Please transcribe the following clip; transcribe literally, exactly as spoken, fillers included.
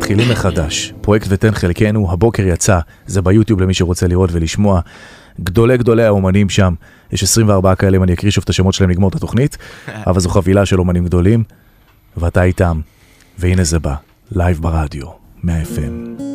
מתחילים מחדש. פרויקט ותן חלקנו, הבוקר יצא, זה ביוטיוב למי שרוצה לראות ולשמוע. גדולי גדולי האומנים שם, יש עשרים וארבעה כאלה, אם אני אקריא שוב את השמות שלהם לגמור את התוכנית, אבל זו חבילה של אומנים גדולים, ואתה איתם, והנה זה בא, לייב ברדיו, מאה אף אם.